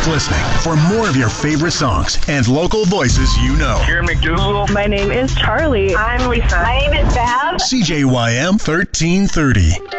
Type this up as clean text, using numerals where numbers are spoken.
listening for more of your favorite songs and local voices you know. Here McDougal. My name is Charlie. I'm Lisa. My name is Bev. CJYM 1330.